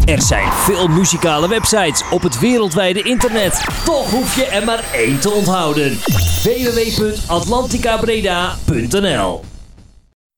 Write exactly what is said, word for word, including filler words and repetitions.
Er zijn veel muzikale websites op het wereldwijde internet. Toch hoef je er maar één te onthouden. w w w punt atlantica breda punt n l